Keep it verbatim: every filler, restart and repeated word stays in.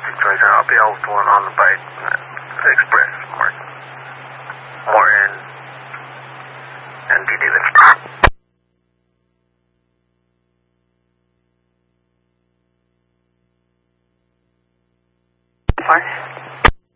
situation. I'll be out one on the bike uh, express more, more in and D D Express. Fine.